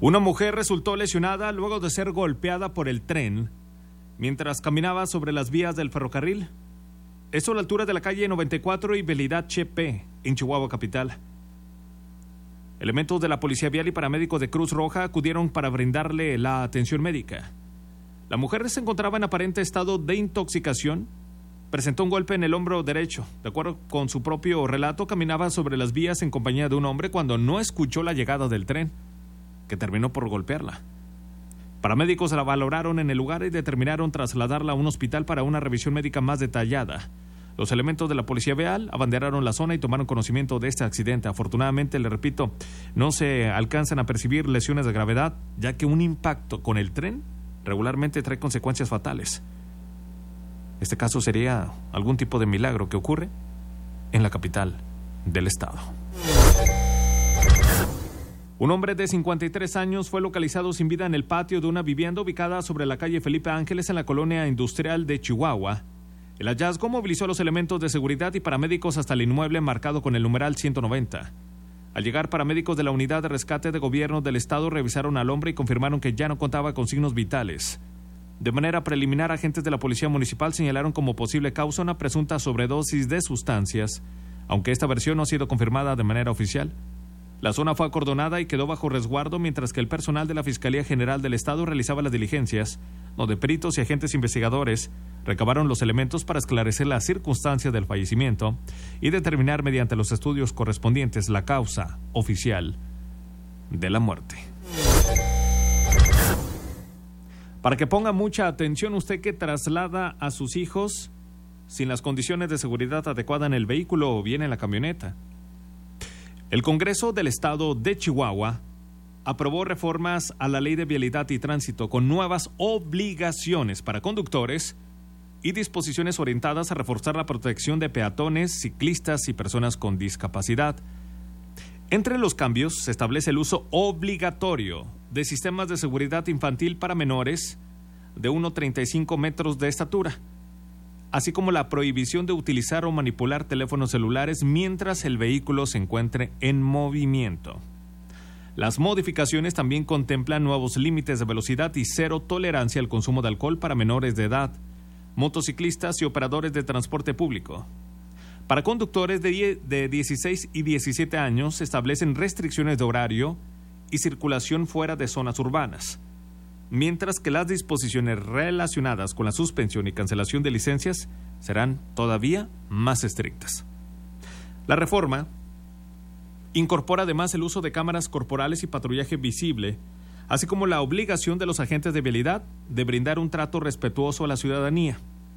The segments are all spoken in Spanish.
Una mujer resultó lesionada luego de ser golpeada por el tren mientras caminaba sobre las vías del ferrocarril. Esto a la altura de la calle 94 y Belidad Chepe, en Chihuahua capital. Elementos de la Policía Vial y paramédicos de Cruz Roja acudieron para brindarle la atención médica. La mujer se encontraba en aparente estado de intoxicación. Presentó un golpe en el hombro derecho. De acuerdo con su propio relato, caminaba sobre las vías en compañía de un hombre cuando no escuchó la llegada del tren, que terminó por golpearla. Paramédicos la valoraron en el lugar y determinaron trasladarla a un hospital para una revisión médica más detallada. Los elementos de la Policía Vial abanderaron la zona y tomaron conocimiento de este accidente. Afortunadamente, le repito, no se alcanzan a percibir lesiones de gravedad, ya que un impacto con el tren regularmente trae consecuencias fatales. Este caso sería algún tipo de milagro que ocurre en la capital del estado. Un hombre de 53 años fue localizado sin vida en el patio de una vivienda ubicada sobre la calle Felipe Ángeles en la colonia industrial de Chihuahua. El hallazgo movilizó a los elementos de seguridad y paramédicos hasta el inmueble marcado con el numeral 190. Al llegar, paramédicos de la Unidad de Rescate de Gobierno del Estado revisaron al hombre y confirmaron que ya no contaba con signos vitales. De manera preliminar, agentes de la Policía Municipal señalaron como posible causa una presunta sobredosis de sustancias, aunque esta versión no ha sido confirmada de manera oficial. La zona fue acordonada y quedó bajo resguardo mientras que el personal de la Fiscalía General del Estado realizaba las diligencias, donde peritos y agentes investigadores recabaron los elementos para esclarecer las circunstancias del fallecimiento y determinar mediante los estudios correspondientes la causa oficial de la muerte. Para que ponga mucha atención usted que traslada a sus hijos sin las condiciones de seguridad adecuadas en el vehículo o bien en la camioneta. El Congreso del Estado de Chihuahua aprobó reformas a la Ley de Vialidad y Tránsito con nuevas obligaciones para conductores y disposiciones orientadas a reforzar la protección de peatones, ciclistas y personas con discapacidad. Entre los cambios se establece el uso obligatorio de sistemas de seguridad infantil para menores de 1,35 metros de estatura, así como la prohibición de utilizar o manipular teléfonos celulares mientras el vehículo se encuentre en movimiento. Las modificaciones también contemplan nuevos límites de velocidad y cero tolerancia al consumo de alcohol para menores de edad, motociclistas y operadores de transporte público. Para conductores de 16 y 17 años se establecen restricciones de horario y circulación fuera de zonas urbanas, mientras que las disposiciones relacionadas con la suspensión y cancelación de licencias serán todavía más estrictas. La reforma incorpora además el uso de cámaras corporales y patrullaje visible, así como la obligación de los agentes de vialidad de brindar un trato respetuoso a la ciudadanía.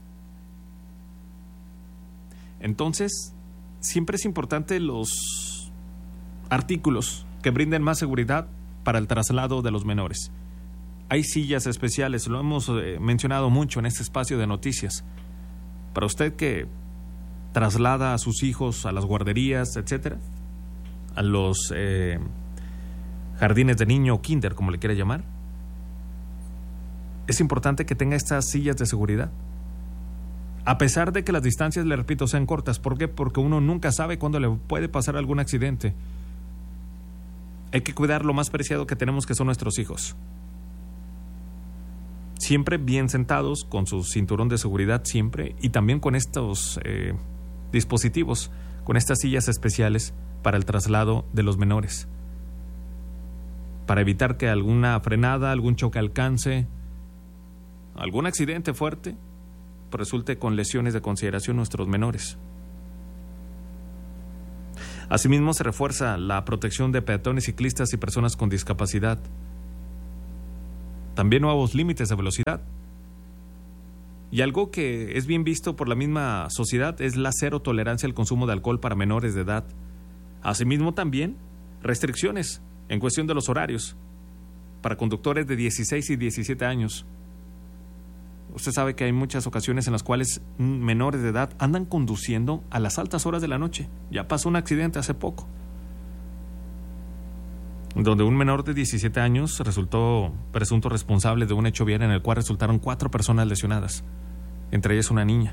Entonces, siempre es importante los artículos que brinden más seguridad para el traslado de los menores. Hay sillas especiales, lo hemos mencionado mucho en este espacio de noticias. Para usted que traslada a sus hijos a las guarderías, etcétera, a los jardines de niño o kinder, como le quiera llamar, es importante que tenga estas sillas de seguridad. A pesar de que las distancias, le repito, sean cortas. ¿Por qué? Porque uno nunca sabe cuándo le puede pasar algún accidente. Hay que cuidar lo más preciado que tenemos, que son nuestros hijos. Siempre bien sentados, con su cinturón de seguridad siempre, y también con estos dispositivos, con estas sillas especiales para el traslado de los menores, para evitar que alguna frenada, algún choque alcance, algún accidente fuerte resulte con lesiones de consideración nuestros menores. Asimismo, se refuerza la protección de peatones, ciclistas y personas con discapacidad. También nuevos límites de velocidad. Y algo que es bien visto por la misma sociedad es la cero tolerancia al consumo de alcohol para menores de edad. Asimismo, también restricciones en cuestión de los horarios para conductores de 16 y 17 años. Usted sabe que hay muchas ocasiones en las cuales menores de edad andan conduciendo a las altas horas de la noche. Ya pasó un accidente hace poco, donde un menor de 17 años resultó presunto responsable de un hecho vial en el cual resultaron 4 personas lesionadas, entre ellas una niña.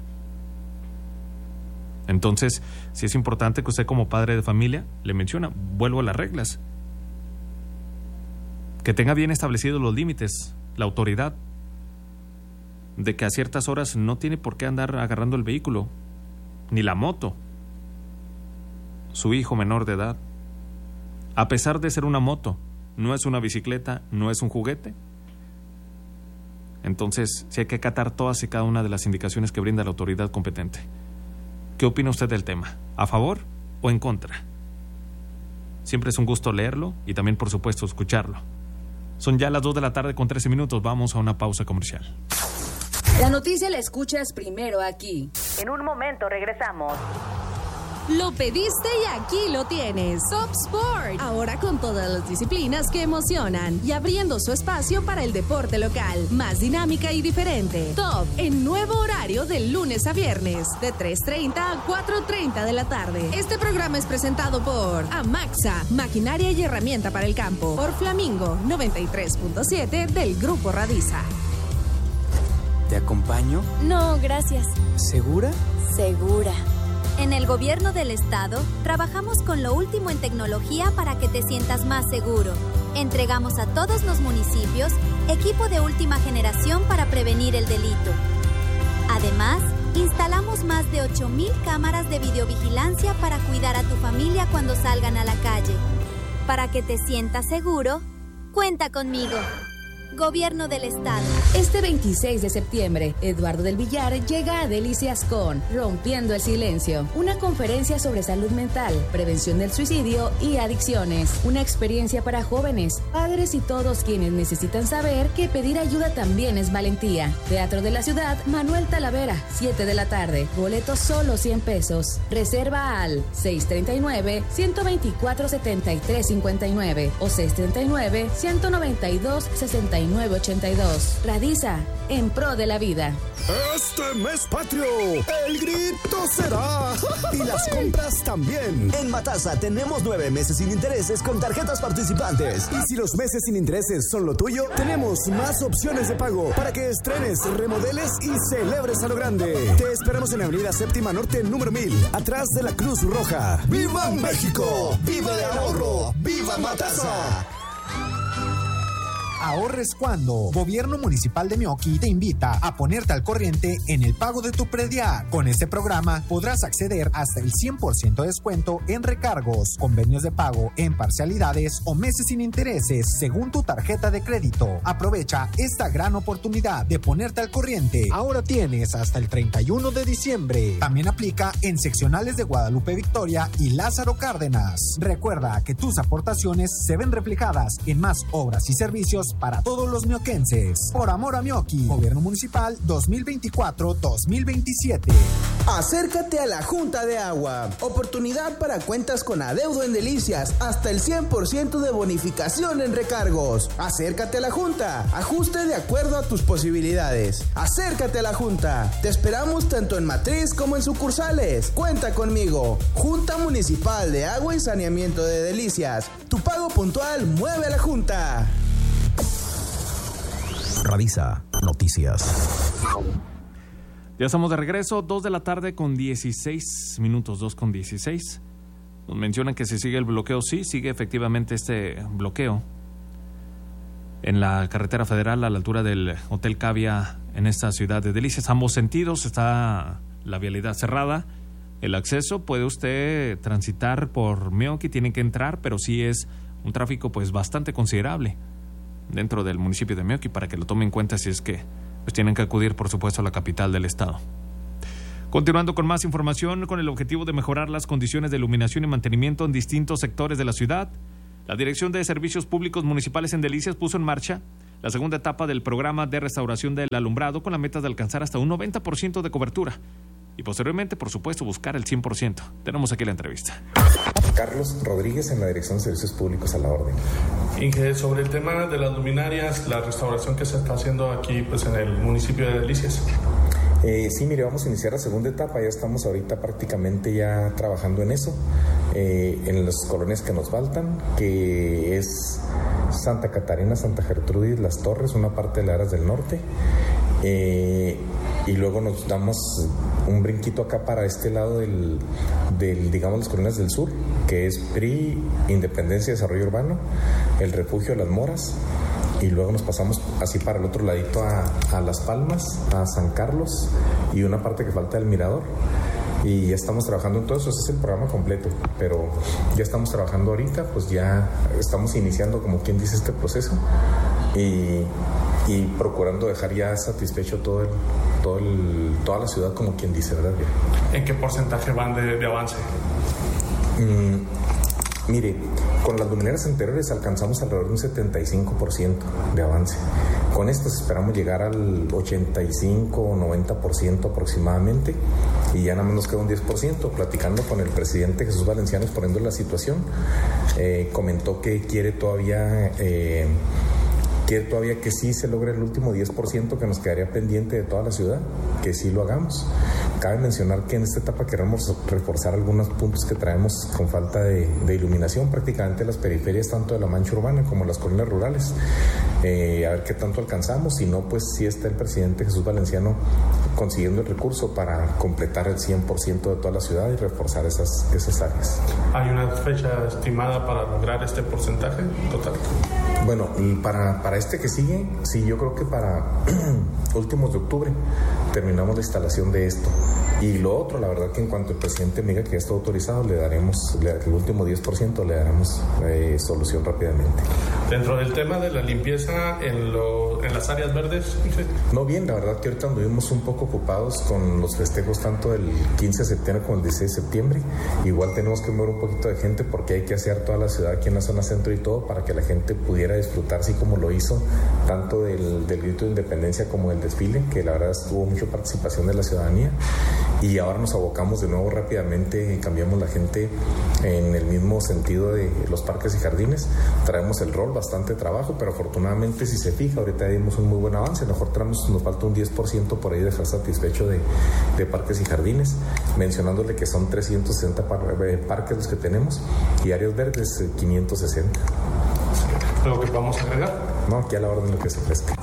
Entonces, sí es importante que usted, como padre de familia, le menciona, vuelvo a las reglas. que tenga bien establecidos los límites, la autoridad, de que a ciertas horas no tiene por qué andar agarrando el vehículo, ni la moto, su hijo menor de edad. A pesar de ser una moto, no es una bicicleta, no es un juguete. Entonces, sí hay que acatar todas y cada una de las indicaciones que brinda la autoridad competente. ¿Qué opina usted del tema? ¿A favor o en contra? Siempre es un gusto leerlo y también, por supuesto, escucharlo. Son ya las 2 de la tarde con 13 minutos. Vamos a una pausa comercial. La noticia la escuchas primero aquí. En un momento regresamos. Lo pediste y aquí lo tienes. Top Sport. Ahora con todas las disciplinas que emocionan y abriendo su espacio para el deporte local. Más dinámica y diferente. Top en nuevo horario de lunes a viernes de 3:30 a 4:30 de la tarde. Este programa es presentado por Amaxa, maquinaria y herramienta para el campo. Por Flamingo 93.7 del Grupo Radiza. ¿Te acompaño? No, gracias. ¿Segura? Segura. En el gobierno del estado, trabajamos con lo último en tecnología para que te sientas más seguro. Entregamos a todos los municipios equipo de última generación para prevenir el delito. Además, instalamos más de 8,000 cámaras de videovigilancia para cuidar a tu familia cuando salgan a la calle. Para que te sientas seguro, cuenta conmigo. Gobierno del Estado. Este 26 de septiembre, Eduardo del Villar llega a Delicias con Rompiendo el Silencio, una conferencia sobre salud mental, prevención del suicidio y adicciones. Una experiencia para jóvenes, padres y todos quienes necesitan saber que pedir ayuda también es valentía. Teatro de la Ciudad, Manuel Talavera, 7 de la tarde. Boletos solo 100 pesos. Reserva al 639-124-7359 o 639-192-6982. Radiza, en pro de la vida. Este mes patrio, el grito será. Y las compras también. En Matasa tenemos 9 meses sin intereses con tarjetas participantes. Y si los meses sin intereses son lo tuyo, tenemos más opciones de pago para que estrenes, remodeles y celebres a lo grande. Te esperamos en la Avenida Séptima Norte, número 1000, atrás de la Cruz Roja. ¡Viva México! ¡Viva el ahorro! ¡Viva Matasa! Ahorres cuando. Gobierno Municipal de Meoqui te invita a ponerte al corriente en el pago de tu predial. Con este programa podrás acceder hasta el 100% de descuento en recargos, convenios de pago en parcialidades o meses sin intereses según tu tarjeta de crédito. Aprovecha esta gran oportunidad de ponerte al corriente. Ahora tienes hasta el 31 de diciembre. También aplica en seccionales de Guadalupe Victoria y Lázaro Cárdenas. Recuerda que tus aportaciones se ven reflejadas en más obras y servicios para todos los mioquenses. Por amor a Meoqui, Gobierno Municipal 2024-2027. Acércate a la Junta de Agua. Oportunidad para cuentas con adeudo en Delicias. Hasta el 100% de bonificación en recargos. Acércate a la Junta. Ajuste de acuerdo a tus posibilidades. Acércate a la Junta. Te esperamos tanto en matriz como en sucursales. Cuenta conmigo. Junta Municipal de Agua y Saneamiento de Delicias. Tu pago puntual mueve a la Junta. Radiza Noticias. Ya estamos de regreso, 2 de la tarde con 16 minutos, 2:16. Nos mencionan que se sigue el bloqueo. Sí, sigue efectivamente este bloqueo en la carretera federal a la altura del Hotel Cavia en esta ciudad de Delicias. Ambos sentidos está la vialidad cerrada. El acceso puede usted transitar por Meoqui, tiene que entrar, pero sí es un tráfico pues bastante considerable dentro del municipio de Meoqui, para que lo tome en cuenta si es que pues tienen que acudir, por supuesto, a la capital del estado. Continuando con más información, con el objetivo de mejorar las condiciones de iluminación y mantenimiento en distintos sectores de la ciudad, la Dirección de Servicios Públicos Municipales en Delicias puso en marcha la segunda etapa del programa de restauración del alumbrado con la meta de alcanzar hasta un 90% de cobertura y posteriormente, por supuesto, buscar el 100%. Tenemos aquí la entrevista. Carlos Rodríguez, en la Dirección de Servicios Públicos, a la orden. Inge, sobre el tema de las luminarias, la restauración que se está haciendo aquí pues en el municipio de Delicias. Sí, mire, vamos a iniciar la segunda etapa. Ya estamos ahorita prácticamente ya trabajando en eso, en las colonias que nos faltan, que es Santa Catarina, Santa Gertrudis, Las Torres, una parte de las áreas del norte. y luego nos damos un brinquito acá para este lado del digamos, las colonias del sur, que es PRI, Independencia y Desarrollo Urbano, el Refugio de las Moras, y luego nos pasamos así para el otro ladito a Las Palmas, a San Carlos y una parte que falta del Mirador. Y ya estamos trabajando en todo eso, ese es el programa completo, pero ya estamos trabajando ahorita, pues ya estamos iniciando, como quien dice, este proceso y procurando dejar ya satisfecho toda la ciudad, como quien dice, ¿verdad? ¿En qué porcentaje van de avance? Mire, con las luminarias anteriores alcanzamos alrededor de un 75% de avance. Con estas esperamos llegar al 85 o 90% aproximadamente, y ya nada más nos queda un 10%. Platicando con el presidente Jesús Valenciano, exponiendo la situación, comentó que quiere todavía que sí se logre el último 10% que nos quedaría pendiente de toda la ciudad, que sí lo hagamos. Cabe mencionar que en esta etapa queremos reforzar algunos puntos que traemos con falta de iluminación, prácticamente las periferias tanto de la mancha urbana como las colonias rurales. A ver qué tanto alcanzamos, si no, pues sí está el presidente Jesús Valenciano consiguiendo el recurso para completar el 100% de toda la ciudad y reforzar esas áreas. ¿Hay una fecha estimada para lograr este porcentaje total? Bueno, para este que sigue, sí, yo creo que para últimos de octubre terminamos la instalación de esto. Y lo otro, la verdad que en cuanto el presidente me diga que ya está autorizado, le daremos el último 10%, le daremos solución rápidamente. Dentro del tema de la limpieza en las áreas verdes, no, bien, la verdad que ahorita anduvimos un poco ocupados con los festejos tanto del 15 de septiembre como el 16 de septiembre. Igual tenemos que mover un poquito de gente porque hay que hacer toda la ciudad aquí en la zona centro y todo para que la gente pudiera disfrutar, así como lo hizo tanto del grito de independencia como del desfile, que la verdad tuvo mucha participación de la ciudadanía. Y ahora nos abocamos de nuevo rápidamente y cambiamos la gente en el mismo sentido de los parques y jardines. Traemos el rol, bastante trabajo, pero afortunadamente, si se fija, ahorita dimos un muy buen avance. A lo mejor nos falta un 10% por ahí dejar satisfecho de parques y jardines, mencionándole que son 360 parques los que tenemos y áreas verdes 560. ¿Algo que vamos a agregar? No, aquí a la orden lo que se ofrezca.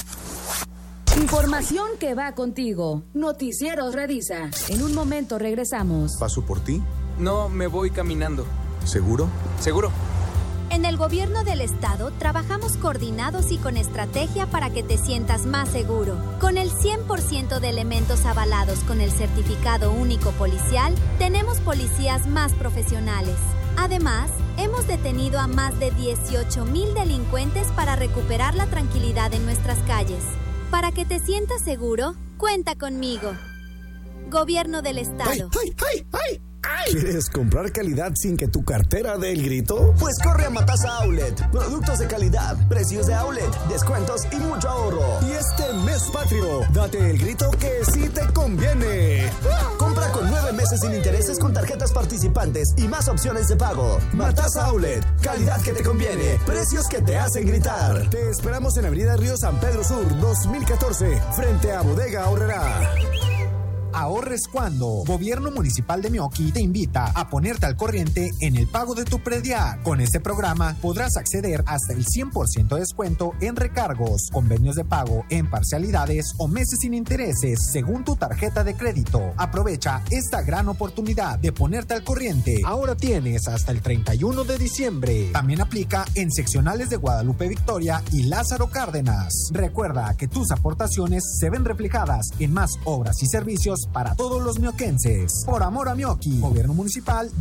Información que va contigo. Noticieros Redisa. En un momento regresamos. ¿Paso por ti? No, me voy caminando. ¿Seguro? Seguro. En el gobierno del estado trabajamos coordinados y con estrategia para que te sientas más seguro. Con el 100% de elementos avalados con el certificado único policial, tenemos policías más profesionales. Además, hemos detenido a más de 18,000 delincuentes para recuperar la tranquilidad en nuestras calles. Para que te sientas seguro, cuenta conmigo. Gobierno del Estado. ¡Ay! ¿Quieres comprar calidad sin que tu cartera dé el grito? Pues corre a Matasa Outlet. Productos de calidad, precios de outlet, descuentos y mucho ahorro. Y este mes patrio, date el grito que sí te conviene. Compra con 9 meses sin intereses con tarjetas participantes y más opciones de pago. Matasa Outlet, calidad que te conviene, precios que te hacen gritar. Te esperamos en Avenida Río San Pedro Sur, 2014, frente a Bodega Aurrerá. Ahorres cuando. Gobierno Municipal de Meoqui te invita a ponerte al corriente en el pago de tu predial. Con este programa podrás acceder hasta el 100% de descuento en recargos, convenios de pago en parcialidades o meses sin intereses según tu tarjeta de crédito. Aprovecha esta gran oportunidad de ponerte al corriente. Ahora tienes hasta el 31 de diciembre. También aplica en seccionales de Guadalupe Victoria y Lázaro Cárdenas. Recuerda que tus aportaciones se ven reflejadas en más obras y servicios para todos los mioquenses. Por amor a Meoqui, Gobierno Municipal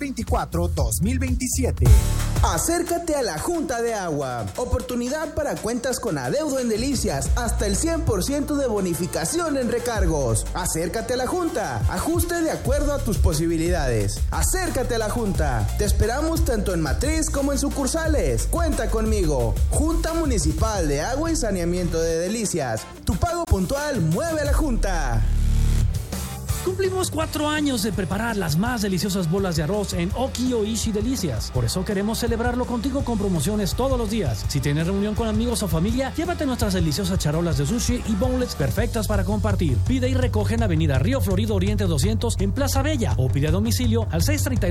2024-2027. Acércate a la Junta de Agua. Oportunidad para cuentas con adeudo en Delicias. Hasta el 100% de bonificación en recargos. Acércate a la Junta. Ajuste de acuerdo a tus posibilidades. Acércate a la Junta. Te esperamos tanto en matriz como en sucursales. Cuenta conmigo. Junta Municipal de Agua y Saneamiento de Delicias. Tu pago puntual mueve a la Junta. Cumplimos 4 años de preparar las más deliciosas bolas de arroz en Oki Oishi Delicias. Por eso queremos celebrarlo contigo con promociones todos los días. Si tienes reunión con amigos o familia, llévate nuestras deliciosas charolas de sushi y bonelets perfectas para compartir. Pide y recoge en Avenida Río Florido Oriente 200 en Plaza Bella o pide a domicilio al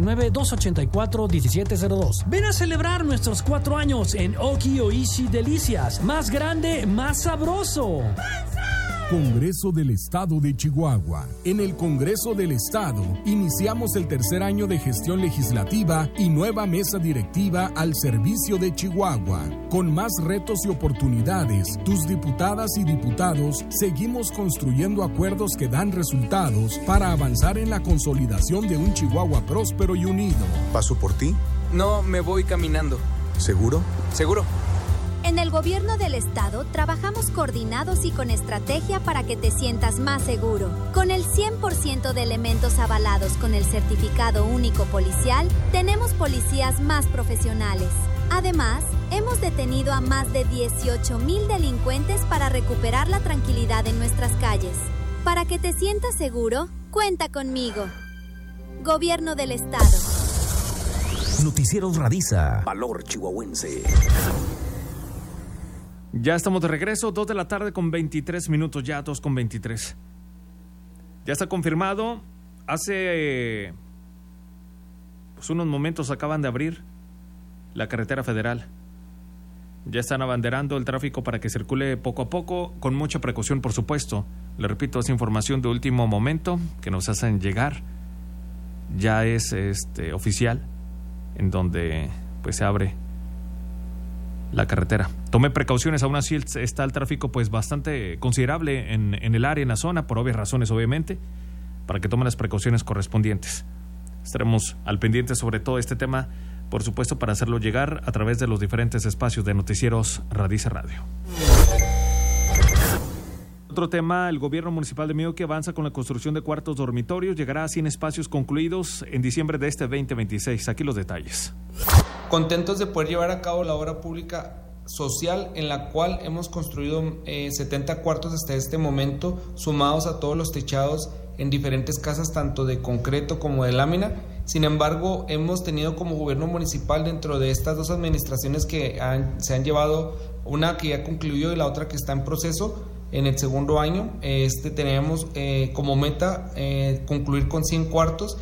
639-284-1702. Ven a celebrar nuestros 4 años en Oki Oishi Delicias. Más grande, más sabroso. Congreso del Estado de Chihuahua. En el Congreso del Estado iniciamos el tercer año de gestión legislativa y nueva mesa directiva al servicio de Chihuahua. Con más retos y oportunidades, tus diputadas y diputados seguimos construyendo acuerdos que dan resultados para avanzar en la consolidación de un Chihuahua próspero y unido. ¿Paso por ti? No, me voy caminando. ¿Seguro? Seguro. En el gobierno del estado trabajamos coordinados y con estrategia para que te sientas más seguro. Con el 100% de elementos avalados con el certificado único policial, tenemos policías más profesionales. Además, hemos detenido a más de 18,000 delincuentes para recuperar la tranquilidad en nuestras calles. Para que te sientas seguro, cuenta conmigo. Gobierno del estado. Noticieros Radisa. Valor chihuahuense. Ya estamos de regreso, 2 de la tarde con 23 minutos, ya 2:23. Ya está confirmado, hace unos momentos acaban de abrir la carretera federal. Ya están abanderando el tráfico para que circule poco a poco, con mucha precaución, por supuesto. Le repito, es información de último momento que nos hacen llegar. Ya es oficial, en donde pues se abre la carretera. Tome precauciones, aún así está el tráfico pues bastante considerable en el área, en la zona, por obvias razones obviamente, para que tomen las precauciones correspondientes. Estaremos al pendiente sobre todo este tema, por supuesto, para hacerlo llegar a través de los diferentes espacios de Noticieros Radisa Radio. Otro tema, el gobierno municipal de Miyawaki avanza con la construcción de cuartos dormitorios, llegará a 100 espacios concluidos en diciembre de este 2026. Aquí los detalles. Contentos de poder llevar a cabo la obra pública social en la cual hemos construido 70 cuartos hasta este momento, sumados a todos los techados en diferentes casas, tanto de concreto como de lámina. Sin embargo, hemos tenido como gobierno municipal, dentro de estas dos administraciones que se han llevado, una que ya concluyó y la otra que está en proceso, en el segundo año, tenemos como meta concluir con 100 cuartos.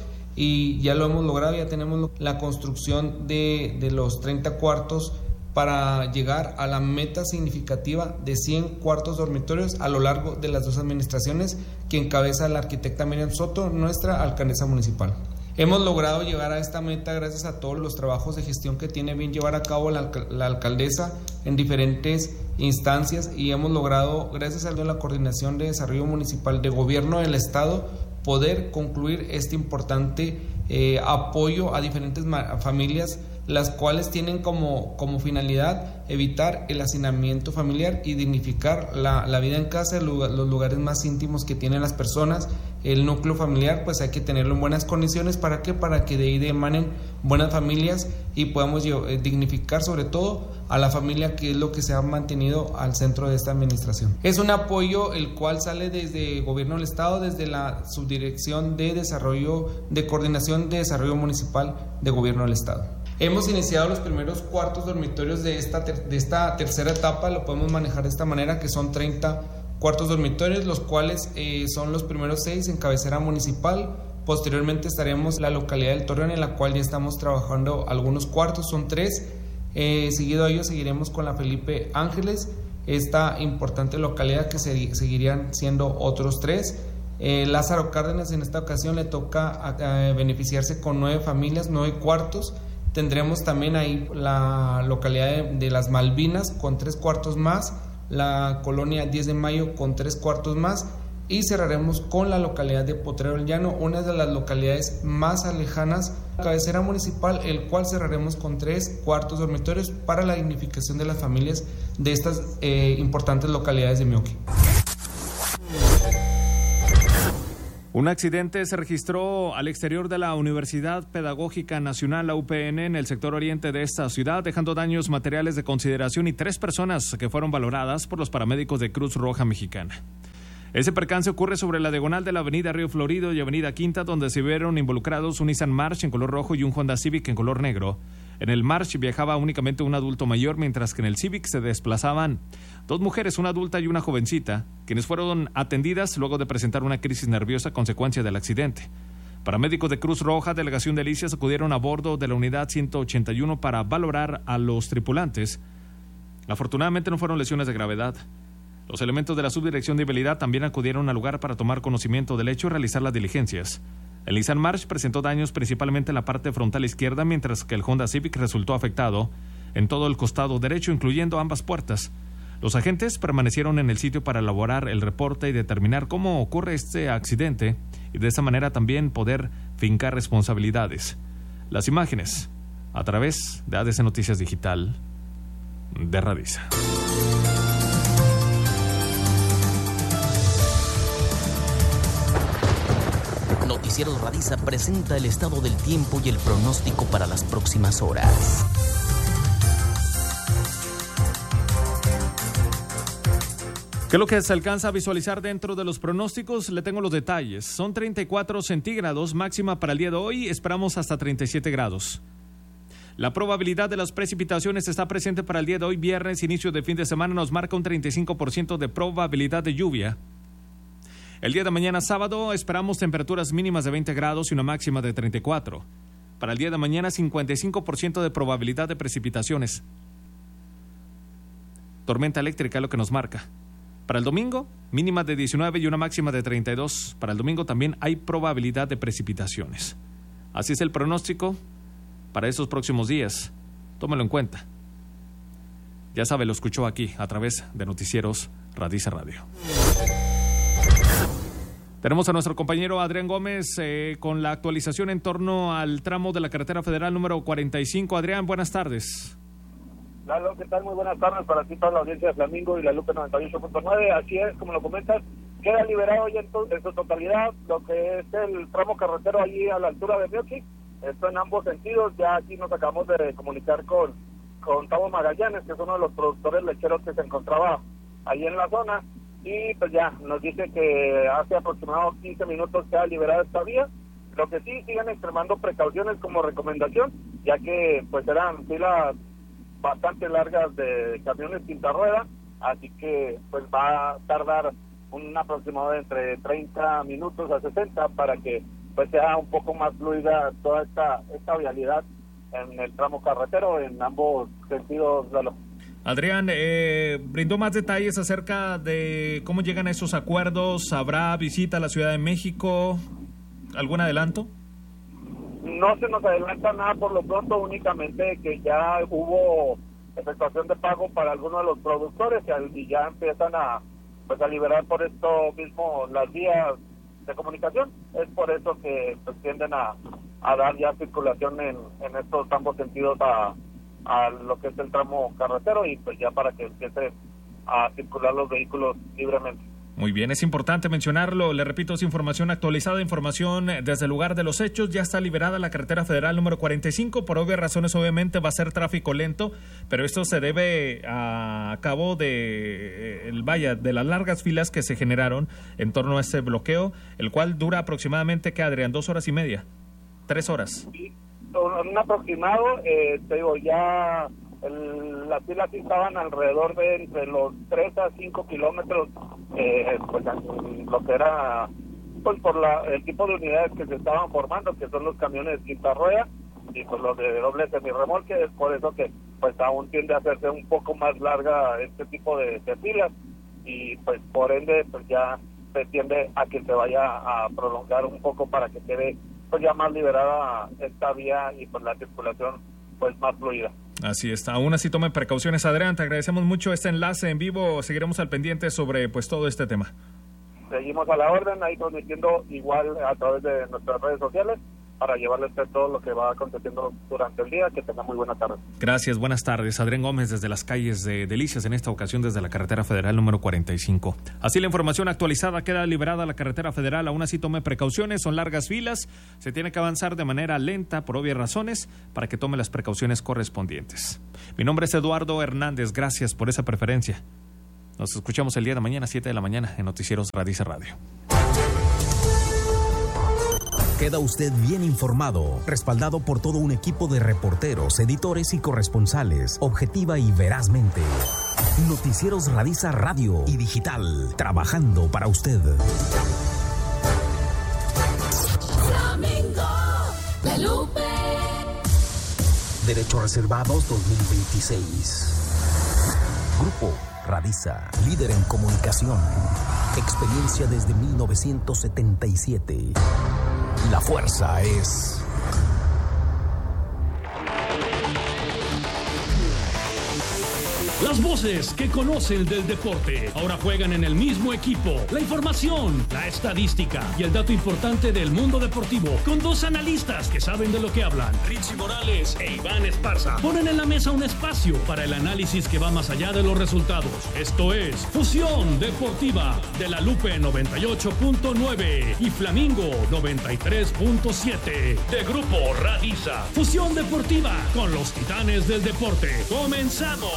Y ya lo hemos logrado, ya tenemos la construcción de los 30 cuartos para llegar a la meta significativa de 100 cuartos dormitorios a lo largo de las dos administraciones que encabeza la arquitecta Miriam Soto, nuestra alcaldesa municipal. Hemos logrado llegar a esta meta gracias a todos los trabajos de gestión que tiene bien llevar a cabo la alcaldesa en diferentes instancias, y hemos logrado, gracias a la coordinación de desarrollo municipal de gobierno del estado, poder concluir este importante apoyo a diferentes familias, las cuales tienen como finalidad evitar el hacinamiento familiar y dignificar la vida en casa, los lugares más íntimos que tienen las personas. El núcleo familiar pues hay que tenerlo en buenas condiciones. ¿Para qué? Para que de ahí emanen buenas familias y podamos dignificar sobre todo a la familia, que es lo que se ha mantenido al centro de esta administración. Es un apoyo el cual sale desde Gobierno del Estado, desde la Subdirección de Desarrollo, de Coordinación de Desarrollo Municipal de Gobierno del Estado. Hemos iniciado los primeros cuartos dormitorios de esta tercera etapa, lo podemos manejar de esta manera, que son 30 cuartos dormitorios, los cuales son los primeros 6 en cabecera municipal. Posteriormente estaremos en la localidad del Torreón, en la cual ya estamos trabajando algunos cuartos, son 3. Seguido a ello seguiremos con la Felipe Ángeles, esta importante localidad, que seguirían siendo otros 3. Lázaro Cárdenas en esta ocasión le toca beneficiarse con 9 familias, 9 cuartos. Tendremos también ahí la localidad de Las Malvinas con 3 cuartos más, la colonia 10 de Mayo con 3 cuartos más, y cerraremos con la localidad de Potrero del Llano, una de las localidades más alejanas, cabecera municipal, el cual cerraremos con 3 cuartos dormitorios para la dignificación de las familias de estas importantes localidades de Miyawaki. Un accidente se registró al exterior de la Universidad Pedagógica Nacional, la UPN, en el sector oriente de esta ciudad, dejando daños materiales de consideración y 3 personas que fueron valoradas por los paramédicos de Cruz Roja Mexicana. Ese percance ocurre sobre la diagonal de la avenida Río Florido y avenida Quinta, donde se vieron involucrados un Nissan March en color rojo y un Honda Civic en color negro. En el March viajaba únicamente un adulto mayor, mientras que en el Civic se desplazaban 2 mujeres, una adulta y una jovencita, quienes fueron atendidas luego de presentar una crisis nerviosa a consecuencia del accidente. Paramédicos de Cruz Roja, Delegación Delicias, acudieron a bordo de la unidad 181 para valorar a los tripulantes. Afortunadamente no fueron lesiones de gravedad. Los elementos de la Subdirección de Vialidad también acudieron al lugar para tomar conocimiento del hecho y realizar las diligencias. El Nissan March presentó daños principalmente en la parte frontal izquierda, mientras que el Honda Civic resultó afectado en todo el costado derecho, incluyendo ambas puertas. Los agentes permanecieron en el sitio para elaborar el reporte y determinar cómo ocurre este accidente y de esa manera también poder fincar responsabilidades. Las imágenes a través de ADC Noticias Digital de Radisa. Noticieros Radisa presenta el estado del tiempo y el pronóstico para las próximas horas. ¿Qué es lo que se alcanza a visualizar dentro de los pronósticos? Le tengo los detalles. Son 34 centígrados, máxima para el día de hoy, esperamos hasta 37 grados. La probabilidad de las precipitaciones está presente para el día de hoy, viernes, inicio de fin de semana, nos marca un 35% de probabilidad de lluvia. El día de mañana, sábado, esperamos temperaturas mínimas de 20 grados y una máxima de 34. Para el día de mañana, 55% de probabilidad de precipitaciones. Tormenta eléctrica es lo que nos marca. Para el domingo, mínima de 19 y una máxima de 32. Para el domingo también hay probabilidad de precipitaciones. Así es el pronóstico para estos próximos días. Tómelo en cuenta. Ya sabe, lo escuchó aquí a través de Noticieros Radisa Radio. Tenemos a nuestro compañero Adrián Gómez con la actualización en torno al tramo de la carretera federal número 45. Adrián, buenas tardes. Lalo, ¿qué tal? Muy buenas tardes para ti, toda la audiencia de Flamingo y la Lupe 98.9. Así es, como lo comentas, queda liberado ya en su totalidad lo que es el tramo carretero allí a la altura de Mioqui. Esto en ambos sentidos. Ya aquí nos acabamos de comunicar con Tavo Magallanes, que es uno de los productores lecheros que se encontraba ahí en la zona. Y pues ya nos dice que hace aproximadamente 15 minutos queda liberada esta vía. Lo que sí, sigan extremando precauciones como recomendación, ya que pues eran filas bastante largas de camiones quinta rueda, así que pues va a tardar un aproximado de entre 30 minutos a 60 para que pues sea un poco más fluida toda esta vialidad en el tramo carretero en ambos sentidos, Lalo. Adrián, brindó más detalles acerca de cómo llegan a esos acuerdos. ¿Habrá visita a la Ciudad de México? ¿Algún adelanto? No se nos adelanta nada por lo pronto, únicamente que ya hubo efectuación de pago para algunos de los productores y ya empiezan a liberar por esto mismo las vías de comunicación. Es por eso que pues, tienden a dar ya circulación en estos ambos sentidos a lo que es el tramo carretero y pues ya para que empiece a circular los vehículos libremente. Muy bien, es importante mencionarlo, le repito, es información actualizada, información desde el lugar de los hechos. Ya está liberada la carretera federal número 45, por obvias razones obviamente va a ser tráfico lento, pero esto se debe a cabo de las largas filas que se generaron en torno a este bloqueo, el cual dura aproximadamente, ¿qué, Adrián? 2 horas y media, 3 horas. Sí, un aproximado, te digo, ya las filas estaban alrededor de entre los 3 a 5 kilómetros, pues lo que era pues por el tipo de unidades que se estaban formando, que son los camiones quinta rueda y pues los de doble semirremolque. Es por eso que pues aún tiende a hacerse un poco más larga este tipo de filas y pues por ende pues ya se tiende a que se vaya a prolongar un poco para que quede pues ya más liberada esta vía y pues la circulación pues más fluida. Así está. Aún así tomen precauciones, Adrián. Te agradecemos mucho este enlace en vivo. Seguiremos al pendiente sobre pues todo este tema. Seguimos a la orden, ahí transmitiendo igual a través de nuestras redes sociales para llevarles todo lo que va aconteciendo durante el día. Que tengan muy buena tarde. Gracias, buenas tardes. Adrián Gómez desde las calles de Delicias, en esta ocasión desde la carretera federal número 45. Así la información actualizada, queda liberada la carretera federal. Aún así tome precauciones, son largas filas, se tiene que avanzar de manera lenta por obvias razones para que tome las precauciones correspondientes. Mi nombre es Eduardo Hernández, gracias por esa preferencia. Nos escuchamos el día de mañana, 7 de la mañana, en Noticieros Radisa Radio. Queda usted bien informado, respaldado por todo un equipo de reporteros, editores y corresponsales, objetiva y verazmente. Noticieros Radisa Radio y Digital, trabajando para usted. Flamingo, La Lupe. Derechos Reservados 2026. Grupo Radisa, líder en comunicación. Experiencia desde 1977. La fuerza es... Las voces que conocen del deporte ahora juegan en el mismo equipo. La información, la estadística y el dato importante del mundo deportivo con dos analistas que saben de lo que hablan. Richie Morales e Iván Esparza ponen en la mesa un espacio para el análisis que va más allá de los resultados. Esto es Fusión Deportiva de La Lupe 98.9 y Flamingo 93.7 de Grupo Radisa. Fusión Deportiva con los titanes del deporte. ¡Comenzamos!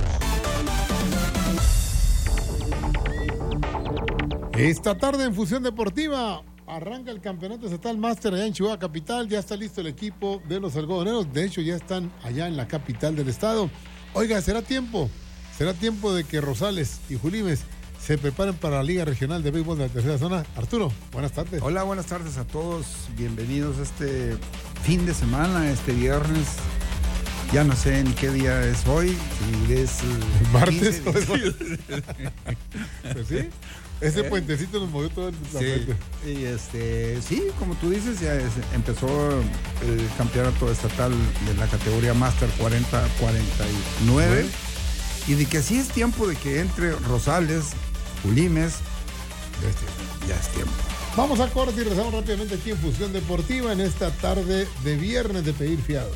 Esta tarde en Fusión Deportiva arranca el campeonato estatal Máster allá en Chihuahua capital. Ya está listo el equipo de los algodoneros. De hecho, ya están allá en la capital del estado. Oiga, será tiempo de que Rosales y Julimes se preparen para la Liga Regional de Béisbol de la Tercera Zona. Arturo, buenas tardes. Hola, buenas tardes a todos. Bienvenidos a este fin de semana, este viernes. Ya no sé ni qué día es hoy, si es martes o es pues sí, ese puentecito nos movió todo el tapete. Y sí, como tú dices, ya empezó el campeonato estatal de la categoría Máster 40-49 y de que sí es tiempo de que entre Rosales, Julimes, ya es tiempo. Vamos a corte y regresamos rápidamente aquí en Fusión Deportiva en esta tarde de viernes de pedir fiado.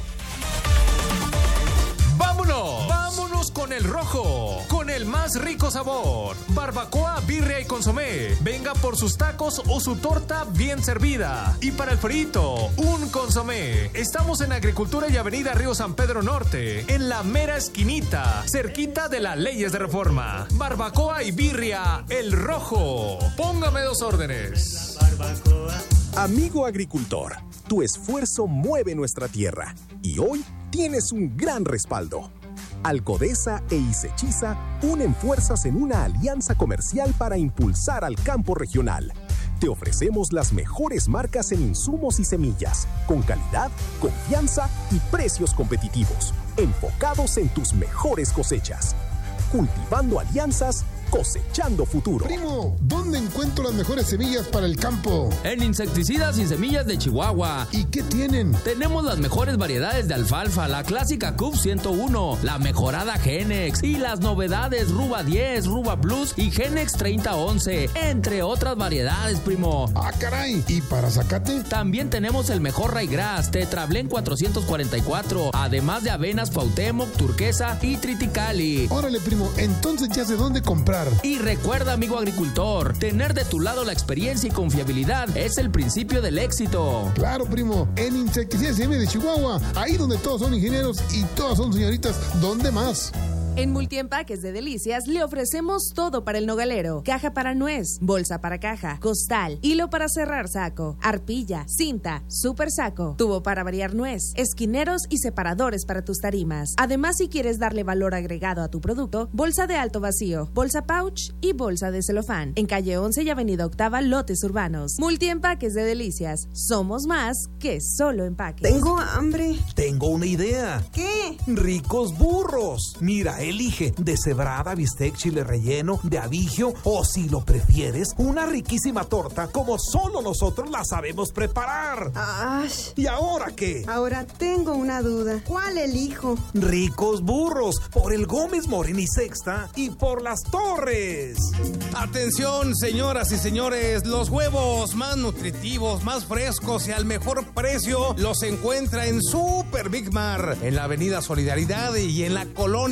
¡Vámonos con el rojo! Con el más rico sabor. Barbacoa, birria y consomé. Venga por sus tacos o su torta bien servida. Y para el frito, un consomé. Estamos en Agricultura y Avenida Río San Pedro Norte, en la mera esquinita, cerquita de las Leyes de Reforma. Barbacoa y birria, el rojo. Póngame 2 órdenes. Amigo agricultor, tu esfuerzo mueve nuestra tierra y hoy tienes un gran respaldo. Alcodesa e Isechiza unen fuerzas en una alianza comercial para impulsar al campo regional. Te ofrecemos las mejores marcas en insumos y semillas, con calidad, confianza y precios competitivos, enfocados en tus mejores cosechas. Cultivando alianzas, cosechando futuro. Primo, ¿dónde encuentro las mejores semillas para el campo? En Insecticidas y Semillas de Chihuahua. ¿Y qué tienen? Tenemos las mejores variedades de alfalfa, la clásica Cub 101, la mejorada Genex y las novedades Ruba 10, Ruba Plus y Genex 3011, entre otras variedades, primo. ¡Ah, caray! ¿Y para zacate? También tenemos el mejor Ryegrass, Tetrablén 444, además de avenas Cuauhtémoc, Turquesa y Triticali. Órale, primo, entonces ya sé dónde comprar. Y recuerda, amigo agricultor, tener de tu lado la experiencia y confiabilidad es el principio del éxito. Claro, primo, en Insecticidas y Semillas de Chihuahua, ahí donde todos son ingenieros y todas son señoritas, ¿dónde más? En Multiempaques de Delicias le ofrecemos todo para el nogalero. Caja para nuez, bolsa para caja, costal, hilo para cerrar saco, arpilla, cinta, super saco, tubo para variar nuez, esquineros y separadores para tus tarimas. Además, si quieres darle valor agregado a tu producto, bolsa de alto vacío, bolsa pouch y bolsa de celofán. En calle 11 y avenida Octava, lotes urbanos. Multiempaques de Delicias. Somos más que solo empaques. Tengo hambre. Tengo una idea. ¿Qué? Ricos burros. Mira, elige deshebrada, bistec, chile relleno, de abigio o, si lo prefieres, una riquísima torta como solo nosotros la sabemos preparar. ¡Ay! ¿Y ahora qué? Ahora tengo una duda. ¿Cuál elijo? Ricos burros, por el Gómez Morín y Sexta y por Las Torres. Atención, señoras y señores, los huevos más nutritivos, más frescos y al mejor precio los encuentra en Super Big Mar, en la Avenida Solidaridad y en la Colonia